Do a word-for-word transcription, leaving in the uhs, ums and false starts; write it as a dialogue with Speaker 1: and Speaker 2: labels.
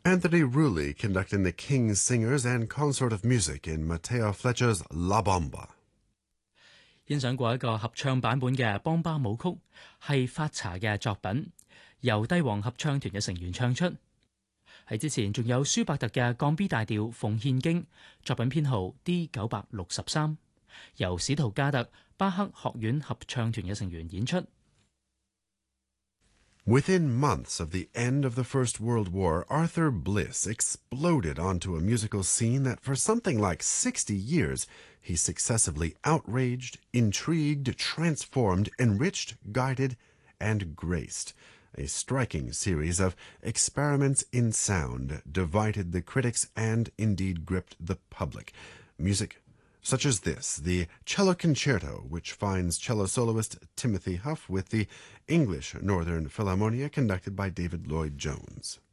Speaker 1: Anthony Rulli conducting the King's Singers and Consort of Music in Matteo Fletcher's La Bamba.
Speaker 2: 欣賞過一個合唱版本嘅邦巴舞曲，係發查嘅作品，由帝王合唱團嘅成員唱出。喺之前仲有舒伯特嘅降 B 大調奉獻經，作品編號 D 九百六十三，由史圖加特巴克學院合唱團嘅成員演出。
Speaker 1: Within months of the end of the First World War, Arthur Bliss exploded onto a musical scene that for something like sixty years he successively outraged, intrigued, transformed, enriched, guided, and graced. A striking series of experiments in sound divided the critics and indeed gripped the public. Music such as this, the Cello Concerto, which finds cello soloist Timothy Huff with the English Northern Philharmonia conducted by David Lloyd Jones.